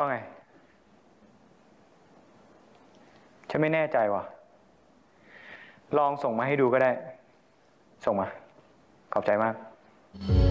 ว่าไงฉันไม่แน่ใจว่ะลองส่งมาให้ดูก็ได้ส่งมาขอบใจมาก